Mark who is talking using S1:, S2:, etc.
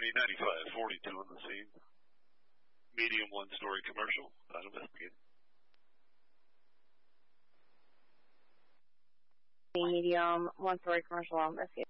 S1: County 9542 on the scene. Medium one-story commercial. Not investigated.
S2: Medium one-story commercial investigated.